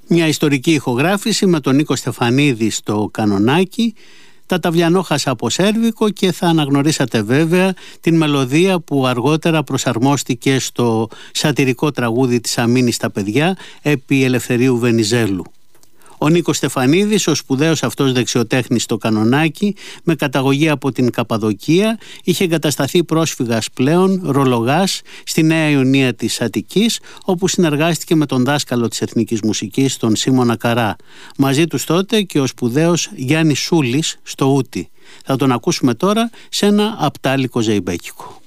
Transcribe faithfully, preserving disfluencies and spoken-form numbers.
Μια ιστορική ηχογράφηση με τον Νίκο Στεφανίδη στο κανονάκι, τα ταυλιανόχασα από σέρβικο και θα αναγνωρίσατε βέβαια την μελωδία που αργότερα προσαρμόστηκε στο σατυρικό τραγούδι της Αμίνης στα παιδιά επί Ελευθερίου Βενιζέλου. Ο Νίκος Στεφανίδης, ο σπουδαίος αυτός δεξιοτέχνης στο κανονάκι, με καταγωγή από την Καπαδοκία, είχε εγκατασταθεί πρόσφυγας πλέον, ρολογάς, στη Νέα Ιωνία της Αττικής, όπου συνεργάστηκε με τον δάσκαλο της εθνικής μουσικής, τον Σίμωνα Καρά. Μαζί τους τότε και ο σπουδαίος Γιάννης Σούλης στο ούτι. Θα τον ακούσουμε τώρα σε ένα απτάλικο ζεϊμπέκικο.